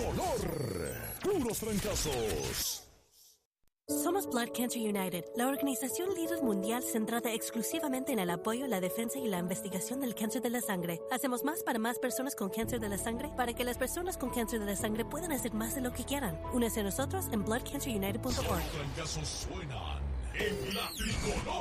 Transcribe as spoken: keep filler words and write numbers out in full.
tricolor. Puros trancazos. Somos Blood Cancer United, la organización líder mundial centrada exclusivamente en el apoyo, la defensa y la investigación del cáncer de la sangre. Hacemos más para más personas con cáncer de la sangre para que las personas con cáncer de la sangre puedan hacer más de lo que quieran. Únese a nosotros en blood cancer united punto org. Los trancazos suenan en la tricolor.